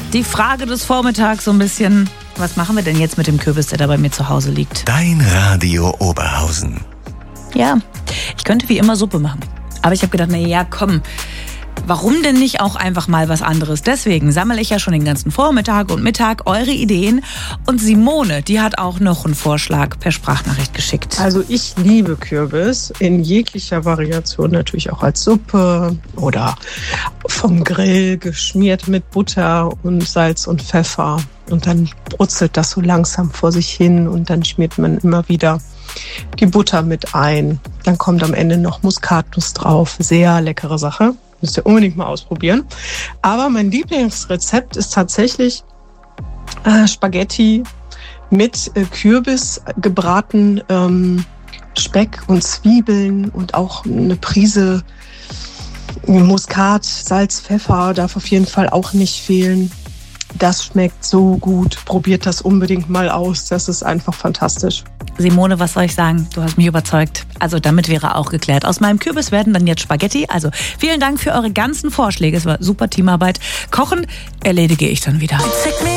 die Frage des Vormittags so ein bisschen. Was machen wir denn jetzt mit dem Kürbis, der da bei mir zu Hause liegt? Dein Radio Oberhausen. Ja, ich könnte wie immer Suppe machen. Aber ich habe gedacht, komm, warum denn nicht auch einfach mal was anderes? Deswegen sammle ich ja schon den ganzen Vormittag und Mittag eure Ideen. Und Simone, die hat auch noch einen Vorschlag per Sprachnachricht geschickt. Also ich liebe Kürbis in jeglicher Variation, natürlich auch als Suppe oder vom Grill geschmiert mit Butter und Salz und Pfeffer. Und dann brutzelt das so langsam vor sich hin und dann schmiert man immer wieder die Butter mit ein. Dann kommt am Ende noch Muskatnuss drauf. Sehr leckere Sache. Müsst ihr unbedingt mal ausprobieren. Aber mein Lieblingsrezept ist tatsächlich Spaghetti mit Kürbis, gebraten Speck und Zwiebeln und auch eine Prise Muskat, Salz, Pfeffer darf auf jeden Fall auch nicht fehlen. Das schmeckt so gut. Probiert das unbedingt mal aus. Das ist einfach fantastisch. Simone, was soll ich sagen? Du hast mich überzeugt. Also damit wäre auch geklärt. Aus meinem Kürbis werden dann jetzt Spaghetti. Also vielen Dank für eure ganzen Vorschläge. Es war super Teamarbeit. Kochen erledige ich dann wieder.